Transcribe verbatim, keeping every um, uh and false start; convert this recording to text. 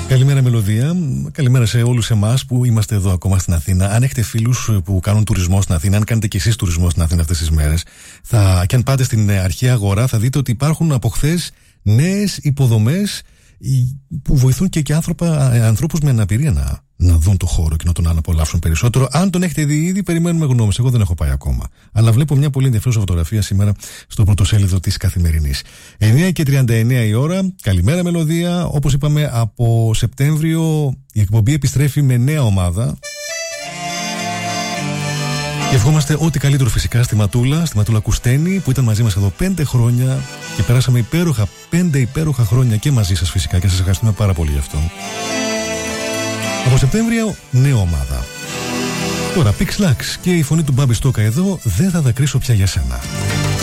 Καλημέρα Μελωδία, καλημέρα σε όλους εμάς που είμαστε εδώ ακόμα στην Αθήνα. Αν έχετε φίλους που κάνουν τουρισμό στην Αθήνα, αν κάνετε κι εσείς τουρισμό στην Αθήνα αυτές τις μέρες, θα, και αν πάτε στην αρχαία αγορά, θα δείτε ότι υπάρχουν από χθες νέες υποδομές που βοηθούν και, και άνθρωπα, ανθρώπους με αναπηρία να, να δουν το χώρο και να τον αναπολαύσουν περισσότερο. Αν τον έχετε δει ήδη, περιμένουμε γνώμες. Εγώ δεν έχω πάει ακόμα. Αλλά βλέπω μια πολύ ενδιαφέρουσα φωτογραφία σήμερα στο πρωτοσέλιδο της Καθημερινής. εννιά και τριάντα εννιά η ώρα. Καλημέρα Μελωδία. Όπως είπαμε, από Σεπτέμβριο η εκπομπή επιστρέφει με νέα ομάδα. Και ευχόμαστε ό,τι καλύτερο φυσικά στη Ματούλα, στη Ματούλα Κουστένη, που ήταν μαζί μας εδώ πέντε χρόνια και περάσαμε υπέροχα, πέντε υπέροχα χρόνια και μαζί σας φυσικά και σας ευχαριστούμε πάρα πολύ γι' αυτό. Από Σεπτέμβριο, νέα ομάδα. Τώρα, Pixlax και η φωνή του Μπάμπη Στόκα εδώ, δεν θα δακρύσω πια για σένα.